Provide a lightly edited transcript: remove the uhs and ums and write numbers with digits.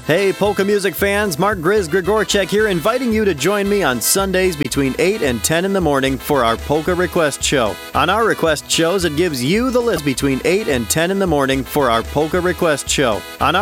Hey, polka music fans, Mark Grizz Grigorchek here, inviting you to join me on Sundays between 8 and 10 in the morning for our Polka Request Show. On our request shows, it gives you the list between 8 and 10 in the morning for our Polka Request Show. On